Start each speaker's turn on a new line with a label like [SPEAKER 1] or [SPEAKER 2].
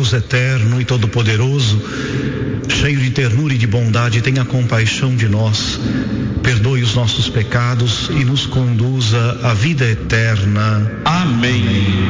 [SPEAKER 1] Deus eterno e todo-poderoso, cheio de ternura e de bondade, tenha compaixão de nós, perdoe os nossos pecados e nos conduza à vida eterna.
[SPEAKER 2] Amém.